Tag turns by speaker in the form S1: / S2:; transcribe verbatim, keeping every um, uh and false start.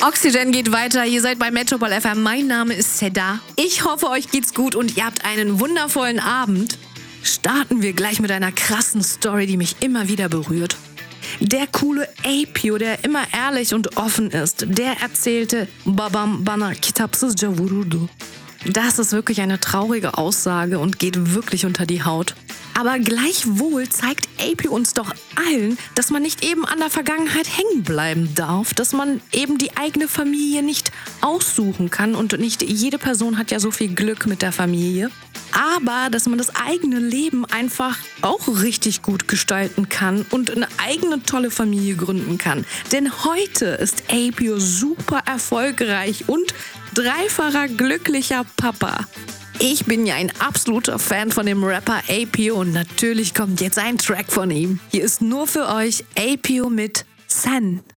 S1: Oxygen geht weiter. Ihr seid bei Metropol F M. Mein Name ist Seda. Ich hoffe, euch geht's gut und ihr habt einen wundervollen Abend. Starten wir gleich mit einer krassen Story, die mich immer wieder berührt. Der coole Apio, der immer ehrlich und offen ist, der erzählte, Babam bana kitapsızca vururdu. Das ist wirklich eine traurige Aussage und geht wirklich unter die Haut. Aber gleichwohl zeigt Apio uns doch allen, dass man nicht eben an der Vergangenheit hängen bleiben darf, dass man eben die eigene Familie nicht aussuchen kann und nicht jede Person hat ja so viel Glück mit der Familie. Aber dass man das eigene Leben einfach auch richtig gut gestalten kann und eine eigene tolle Familie gründen kann. Denn heute ist Apio super erfolgreich und dreifacher glücklicher Papa. Ich bin ja ein absoluter Fan von dem Rapper Apio und natürlich kommt jetzt ein Track von ihm. Hier ist nur für euch Apio mit Sen.